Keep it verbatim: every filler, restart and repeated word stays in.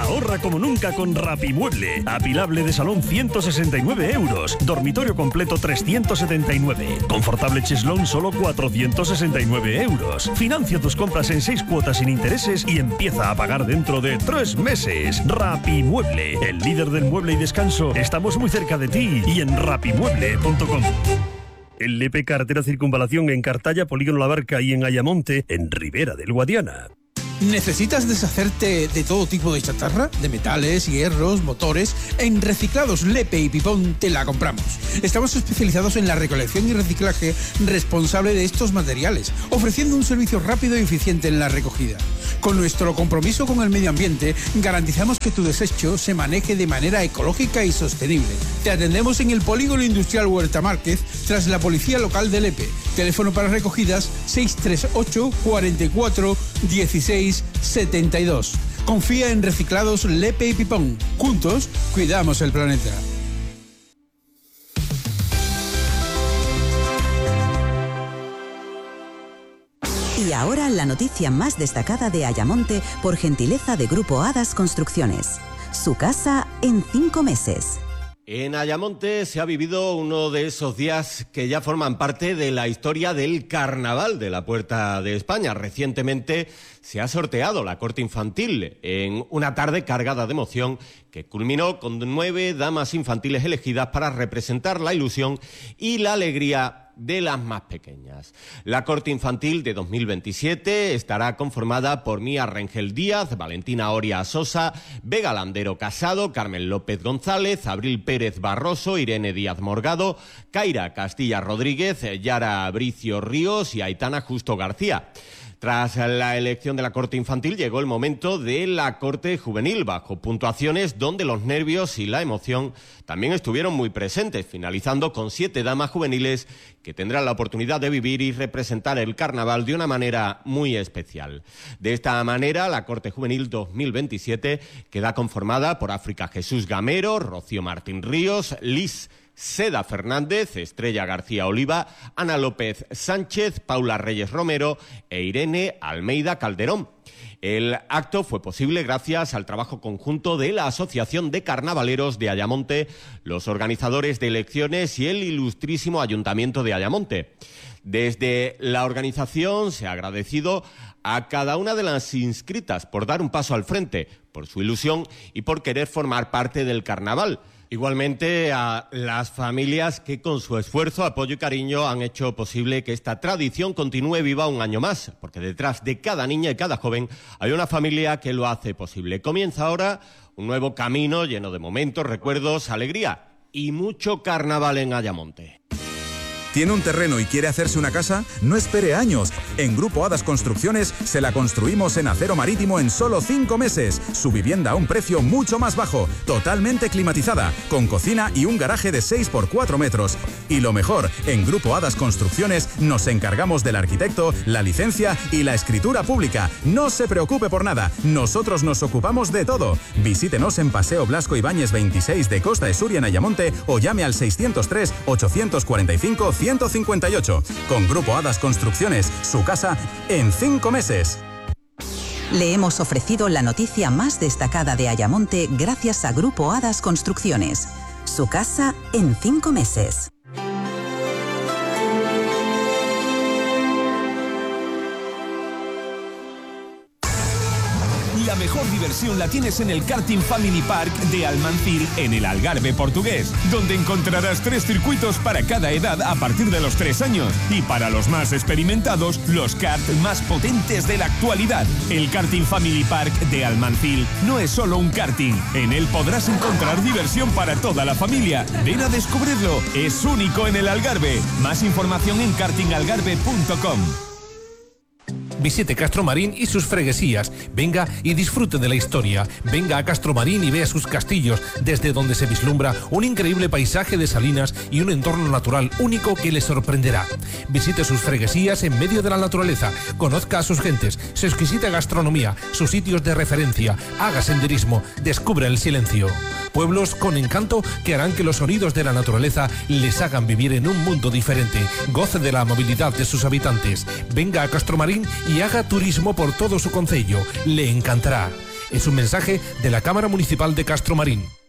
Ahorra como nunca con Rapimueble. Apilable de salón ciento sesenta y nueve euros. Dormitorio completo trescientos setenta y nueve. Confortable cheslón solo cuatrocientos sesenta y nueve euros. Financia tus compras en seis cuotas sin intereses y empieza a pagar dentro de tres meses. Rapimueble, el líder del mueble y descanso. Estamos muy cerca de ti y en rapimueble punto com. El Lepe Carretera Circunvalación en Cartaya, Polígono La Barca y en Ayamonte, en Ribera del Guadiana. ¿Necesitas deshacerte de todo tipo de chatarra? De metales, hierros, motores. En Reciclados Lepe y Pipón te la compramos. Estamos especializados en la recolección y reciclaje responsable de estos materiales, ofreciendo un servicio rápido y eficiente en la recogida. Con nuestro compromiso con el medio ambiente, garantizamos que tu desecho se maneje de manera ecológica y sostenible. Te atendemos en el Polígono Industrial Huerta Márquez, tras la Policía Local de Lepe. Teléfono para recogidas seis tres ocho, cuarenta y cuatro, dieciséis setenta y dos. Confía en Reciclados Lepe y Pipón. Juntos, cuidamos el planeta. Y ahora la noticia más destacada de Ayamonte por gentileza de Grupo Hadas Construcciones. Su casa en cinco meses. En Ayamonte se ha vivido uno de esos días que ya forman parte de la historia del Carnaval de la Puerta de España. Recientemente se ha sorteado la corte infantil en una tarde cargada de emoción que culminó con nueve damas infantiles elegidas para representar la ilusión y la alegría de las más pequeñas. La corte infantil de dos mil veintisiete estará conformada por Mía Rengel Díaz, Valentina Oria Sosa, Vega Landero Casado, Carmen López González, Abril Pérez Barroso, Irene Díaz Morgado, Kaira Castilla Rodríguez, Yara Bricio Ríos y Aitana Justo García. Tras la elección de la corte infantil llegó el momento de la corte juvenil, bajo puntuaciones donde los nervios y la emoción también estuvieron muy presentes, finalizando con siete damas juveniles que tendrán la oportunidad de vivir y representar el carnaval de una manera muy especial. De esta manera, la corte juvenil dos mil veintisiete queda conformada por África Jesús Gamero, Rocío Martín Ríos, Liz Seda Fernández, Estrella García Oliva, Ana López Sánchez, Paula Reyes Romero e Irene Almeida Calderón. El acto fue posible gracias al trabajo conjunto de la Asociación de Carnavaleros de Ayamonte, los organizadores de elecciones y el ilustrísimo Ayuntamiento de Ayamonte. Desde la organización se ha agradecido a cada una de las inscritas por dar un paso al frente, por su ilusión y por querer formar parte del carnaval. Igualmente a las familias que con su esfuerzo, apoyo y cariño han hecho posible que esta tradición continúe viva un año más, porque detrás de cada niña y cada joven hay una familia que lo hace posible. Comienza ahora un nuevo camino lleno de momentos, recuerdos, alegría y mucho carnaval en Ayamonte. ¿Tiene un terreno y quiere hacerse una casa? No espere años. En Grupo Hadas Construcciones se la construimos en acero marítimo en solo cinco meses. Su vivienda a un precio mucho más bajo, totalmente climatizada, con cocina y un garaje de seis por cuatro metros. Y lo mejor, en Grupo Hadas Construcciones nos encargamos del arquitecto, la licencia y la escritura pública. No se preocupe por nada, nosotros nos ocupamos de todo. Visítenos en Paseo Blasco Ibáñez veintiséis de Costa de Suria en Ayamonte o llame al seiscientos tres, ochocientos cuarenta y cinco, ciento cincuenta y ocho. Con Grupo Hadas Construcciones, su casa en cinco meses. Le hemos ofrecido la noticia más destacada de Ayamonte gracias a Grupo Hadas Construcciones. Su casa en cinco meses. La mejor diversión la tienes en el Karting Family Park de Almancil en el Algarve portugués, donde encontrarás tres circuitos para cada edad a partir de los tres años y para los más experimentados, los karts más potentes de la actualidad. El Karting Family Park de Almancil no es solo un karting, en él podrás encontrar diversión para toda la familia. Ven a descubrirlo, es único en el Algarve. Más información en karting algarve punto com. Visite Castromarín y sus freguesías. Venga y disfrute de la historia. Venga a Castromarín y vea sus castillos, desde donde se vislumbra un increíble paisaje de salinas y un entorno natural único que le sorprenderá. Visite sus freguesías en medio de la naturaleza. Conozca a sus gentes, su exquisita gastronomía, sus sitios de referencia. Haga senderismo. Descubra el silencio. Pueblos con encanto que harán que los sonidos de la naturaleza les hagan vivir en un mundo diferente. Goce de la movilidad de sus habitantes. Venga a Castromarín y haga turismo por todo su concello. Le encantará. Es un mensaje de la Cámara Municipal de Castromarín.